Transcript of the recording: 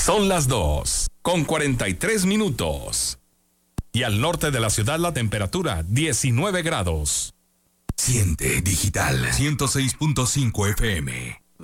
Son las 2:43. Y al norte de la ciudad la temperatura 19 grados. Siente Digital 106.5 FM.